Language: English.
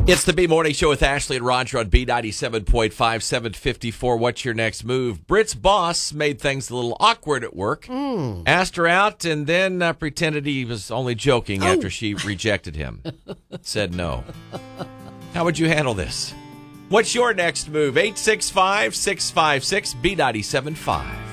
It's the B Morning Show with Ashley and Roger on B97.5, 754. What's your next move? Britt's boss made things a little awkward at work. Asked her out and then pretended he was only joking after she rejected him. Said no. How would you handle this? What's your next move? 865-656-B97.5.